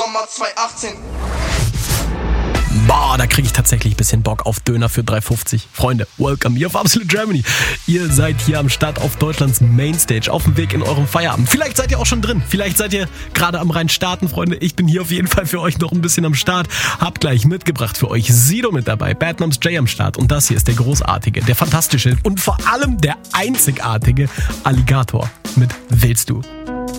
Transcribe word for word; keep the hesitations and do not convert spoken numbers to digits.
Sommer zwanzig achtzehn. Boah, da kriege ich tatsächlich ein bisschen Bock auf Döner für drei fünfzig. Freunde, welcome hier auf Absolute Germany. Ihr seid hier am Start auf Deutschlands Mainstage, auf dem Weg in eurem Feierabend. Vielleicht seid ihr auch schon drin, vielleicht seid ihr gerade am rein starten, Freunde. Ich bin hier auf jeden Fall für euch noch ein bisschen am Start. Hab gleich mitgebracht für euch Sido mit dabei, Bad Moms J am Start. Und das hier ist der großartige, der fantastische und vor allem der einzigartige Alligator mit Willst du?